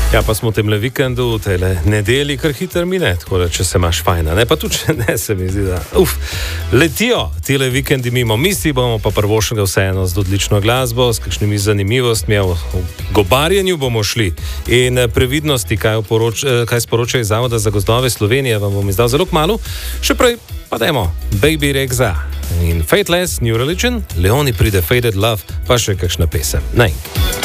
Ja, pa smo v temle vikendu, v tele nedeli, kar hiter mine, tako da če se imaš fajna, ne, pa tudi če ne, se mi zdi, da letijo tele vikendi mimo. Mi si bomo pa prvošnega vseeno z odlično glasbo, s kakšnimi zanimivostmi, v gobarjenju bomo šli in previdnosti, kaj sporoča iz Zavoda za gozdove Slovenije, vam bom izdal zelo kmalu. Še prej pa dajmo Baby Rexha in Fateless, New Religion, Leoni pride Faded Love, pa še kakšna pesem. Nej.